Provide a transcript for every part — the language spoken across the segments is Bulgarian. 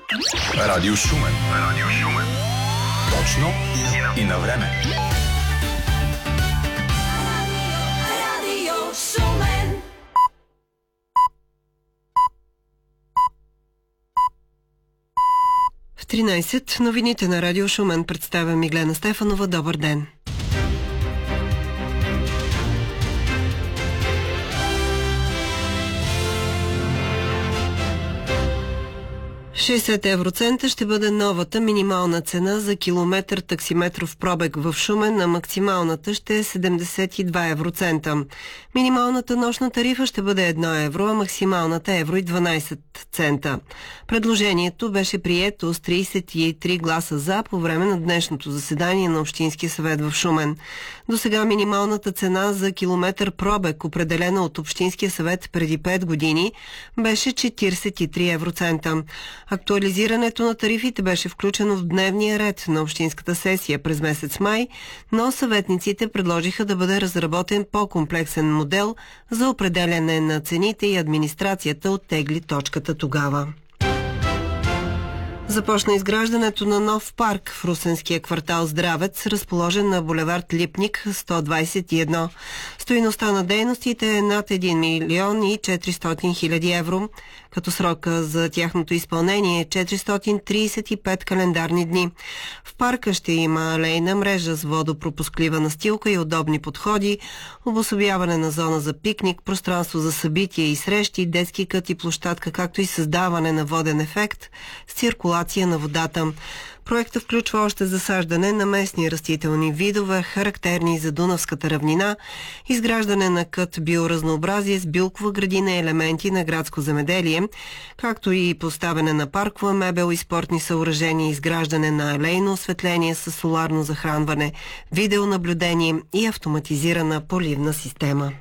Радио Шумен. Радио Шумен. Точно и на време. Радио Шумен. В 13 новините на Радио Шумен представя Миглена Стефанова. Добър ден! 60 евроцента ще бъде новата минимална цена за километър таксиметров пробег в Шумен, а максималната ще е 72 евроцента. Минималната нощна тарифа ще бъде 1 евро, а максималната евро и 12 цента. Предложението беше прието с 33 гласа за по време на днешното заседание на Общинския съвет в Шумен. До сега минималната цена за километър пробег, определена от Общинския съвет преди 5 години, беше 43 евроцента. Актуализирането на тарифите беше включено в дневния ред на общинската сесия през месец май, но съветниците предложиха да бъде разработен по-комплексен модел за определяне на цените и администрацията оттегли точката тогава. Започна изграждането на нов парк в русенския квартал Здравец, разположен на булевард Липник 121. Стойността на дейностите е над 1 милион и 400 хиляди евро, като срока за тяхното изпълнение е 435 календарни дни. В парка ще има алейна мрежа с водопропусклива настилка и удобни подходи, обособяване на зона за пикник, пространство за събития и срещи, детски кът и площадка, както и създаване на воден ефект с циркулация на водата. Проектът включва още засаждане на местни растителни видове, характерни за Дунавската равнина, изграждане на кът биоразнообразие с билкова градина и елементи на градско земеделие, както и поставяне на паркова мебел и спортни съоръжения, изграждане на алейно осветление с соларно захранване, видеонаблюдение и автоматизирана поливна система.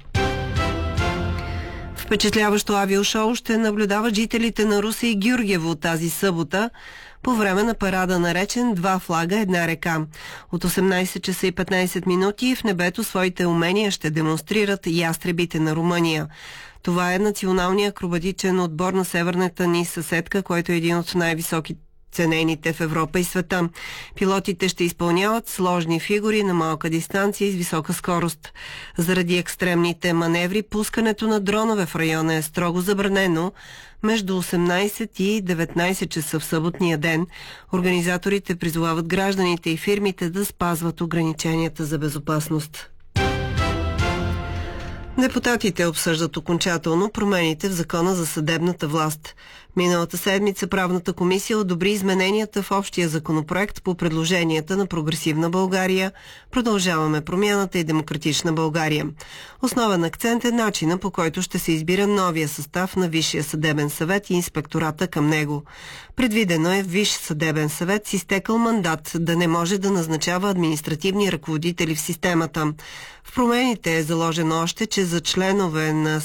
Впечатляващо авиошоу ще наблюдават жителите на Русе и Гюргево тази събота по време на парада, наречен "Два флага, една река". От 18 часа и 15 минути в небето своите умения ще демонстрират ястребите на Румъния. Това е националният акробатичен отбор на северната ни съседка, който е един от най-високите ценените в Европа и света. Пилотите ще изпълняват сложни фигури на малка дистанция и с висока скорост. Заради екстремните маневри, пускането на дронове в района е строго забранено между 18 и 19 часа в съботния ден. Организаторите призовават гражданите и фирмите да спазват ограниченията за безопасност. Депутатите обсъждат окончателно промените в Закона за съдебната власт. Миналата седмица Правната комисия одобри измененията в общия законопроект по предложенията на Прогресивна България, Продължаваме промяната и Демократична България. Основен акцент е начина, по който ще се избира новия състав на Висшия съдебен съвет и инспектората към него. Предвидено е Висш съдебен съвет с изтекъл мандат да не може да назначава административни ръководители в системата. В промените е заложено още, че за членове на